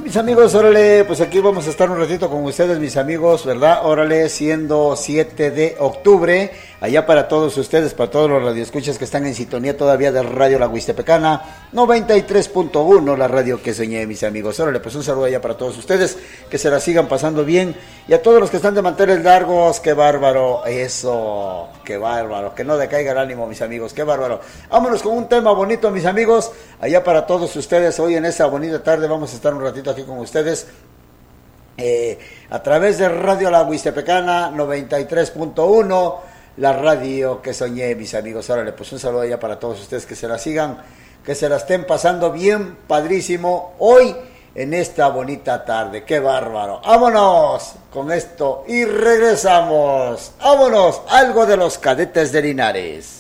Mis amigos, órale, pues aquí vamos a estar un ratito con ustedes, mis amigos, ¿verdad? Órale, siendo 7 de octubre, allá para todos ustedes, para todos los radioescuchas que están en sintonía todavía de Radio La Huistepecana, 93.1, la radio que soñé, mis amigos. Órale, pues un saludo allá para todos ustedes, que se la sigan pasando bien, y a todos los que están de manteles largos, qué bárbaro, eso, qué bárbaro, que no decaiga el ánimo, mis amigos, qué bárbaro. Vámonos con un tema bonito, mis amigos, allá para todos ustedes, hoy en esta bonita tarde vamos a estar un ratito aquí con ustedes a través de Radio La Huistepecana 93.1, la radio que soñé, mis amigos. Órale, pues un saludo allá para todos ustedes, que se la sigan, que se la estén pasando bien, padrísimo, hoy en esta bonita tarde, qué bárbaro. Vámonos con esto y regresamos. Vámonos, algo de los Cadetes de Linares.